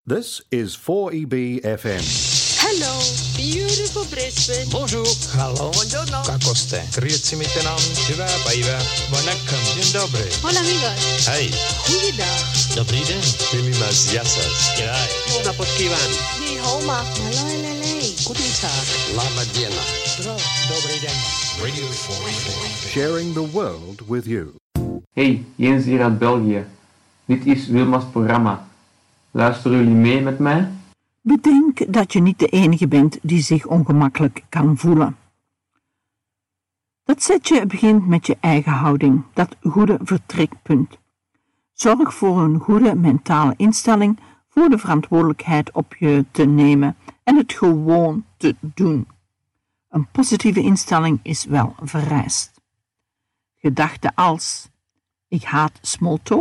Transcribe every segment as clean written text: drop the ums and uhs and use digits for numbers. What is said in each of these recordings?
This is 4EB FM. Hello, beautiful Brisbane. Bonjour. Hello. Buongiorno. Как сте? Grüezi miteinander. Hyvää päivää. Vanakkam. Dzień dobry. Hola amigos. Hej. Goeiedag. Dobry den. Pilimas jasas. G'day. Napotkivan. Ni hao ma. Maloi. Guten Tag. Labadiena. Bro. Dobry den. Radio 4. Sharing the world with you. Hey, Jens hier uit België. Dit is Wilma's programma. Luisteren jullie mee met mij? Bedenk dat je niet de enige bent die zich ongemakkelijk kan voelen. Dat setje begint met je eigen houding, dat goede vertrekpunt. Zorg voor een goede mentale instelling voor de verantwoordelijkheid op je te nemen en het gewoon te doen. Een positieve instelling is wel vereist. Gedachten als: ik haat smalltalk,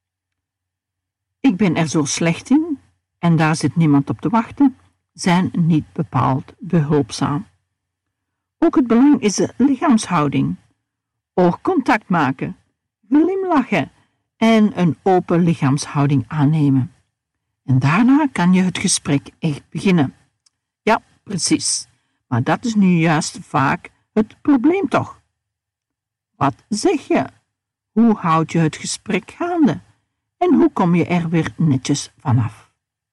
ik ben er zo slecht in en daar zit niemand op te wachten, zijn niet bepaald behulpzaam. Ook het belang is de lichaamshouding. Oogcontact maken, glimlachen en een open lichaamshouding aannemen. En daarna kan je het gesprek echt beginnen. Ja, precies. Maar dat is nu juist vaak het probleem toch? Wat zeg je? Hoe houd je het gesprek gaande? En hoe kom je er weer netjes vanaf?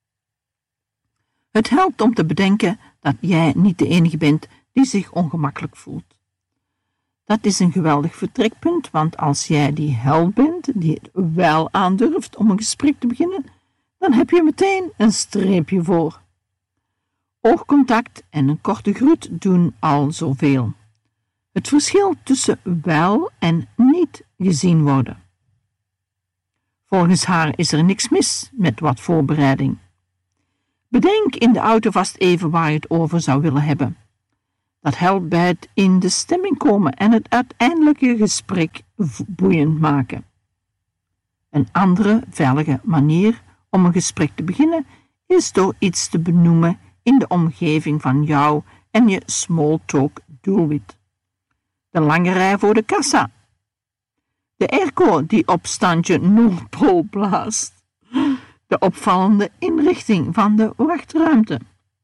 Het helpt om te bedenken dat jij niet de enige bent die zich ongemakkelijk voelt. Dat is een geweldig vertrekpunt, want als jij die held bent die het wel aandurft om een gesprek te beginnen, dan heb je meteen een streepje voor. Oogcontact en een korte groet doen al zoveel. Het verschil tussen wel en niet gezien worden. Volgens haar is er niks mis met wat voorbereiding. Bedenk in de auto vast even waar je het over zou willen hebben. Dat helpt bij het in de stemming komen en het uiteindelijke gesprek boeiend maken. Een andere veilige manier om een gesprek te beginnen is door iets te benoemen in de omgeving van jou en je smalltalk doelwit. De lange rij voor de kassa. De airco die op standje Noordpool blaast. De opvallende inrichting van de wachtruimte.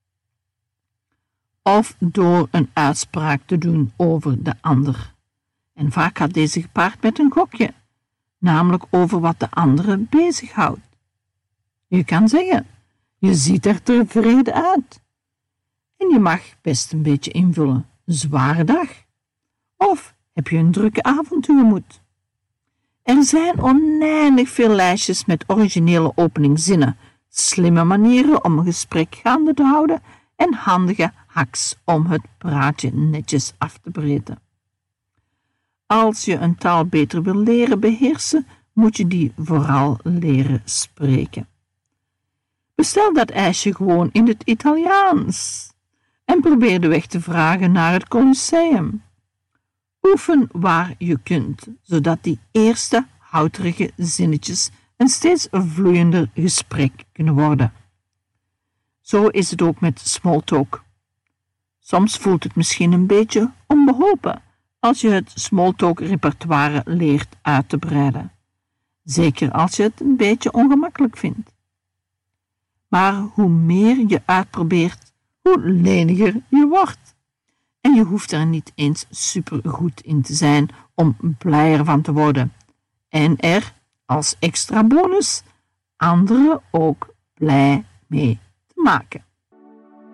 Of door een uitspraak te doen over de ander. En vaak gaat deze gepaard met een gokje, namelijk over wat de andere bezighoudt. Je kan zeggen: je ziet er tevreden uit. En je mag best een beetje invullen: zware dag. Of heb je een drukke avond tegemoet? Er zijn oneindig veel lijstjes met originele openingszinnen, slimme manieren om een gesprek gaande te houden en handige hacks om het praatje netjes af te breken. Als je een taal beter wil leren beheersen, moet je die vooral leren spreken. Bestel dat ijsje gewoon in het Italiaans en probeer de weg te vragen naar het Colosseum. Oefen waar je kunt, zodat die eerste houterige zinnetjes een steeds vloeiender gesprek kunnen worden. Zo is het ook met smalltalk. Soms voelt het misschien een beetje onbeholpen als je het smalltalk-repertoire leert uit te breiden. Zeker als je het een beetje ongemakkelijk vindt. Maar hoe meer je uitprobeert, hoe leniger je wordt. En je hoeft er niet eens supergoed in te zijn om blijer van te worden. En er, als extra bonus, anderen ook blij mee te maken.